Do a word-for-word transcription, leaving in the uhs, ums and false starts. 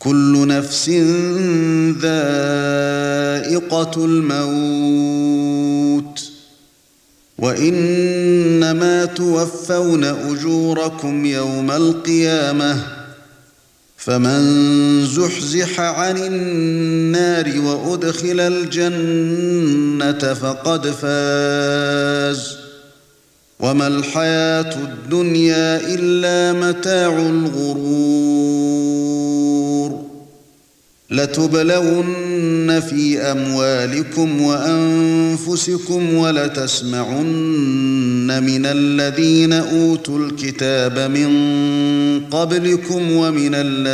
كل نفس ذائقة الموت وإنما توفون أجوركم يوم القيامة فمن زحزح عن النار وأدخل الجنة فقد فاز وما الحياة الدنيا إلا متاع الغرور لتبلون في أموالكم وأنفسكم ولتسمعن من الذين أوتوا الكتاب من قبلكم ومن الذين